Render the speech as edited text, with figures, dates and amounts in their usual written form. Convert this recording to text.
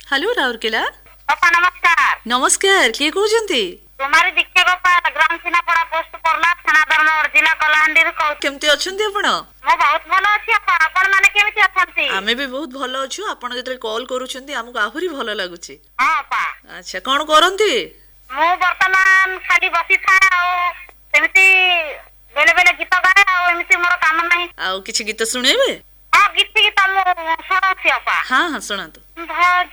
Hello Rourkela. बापा नमस्कार। नमस्कार, किए कहउछंती? कुमारी दीक्षा गोपाल, ग्राम सीनापड़ा पोस्ट परला, थाना धर्मवर, जिला कलाहांडी रे कहू। केमती अछंती आपण? मो बहुत भलो अछि अपा, आपण माने केमिति अछंती? आमे भी बहुत भलो अछु। आपण जेतरे कॉल करूछंती हमको आहुरी भलो लागुची। हां अपा। अच्छा, कोन करंती? मो वर्तमान खाली बसी था ओ सेमिति बेले बेले गीत गाए आ एमिति मोर काम नाही। आ किछि गीत सुनेबे? हां गीत मो सुनाउछि अपा। हां हां सुनातु।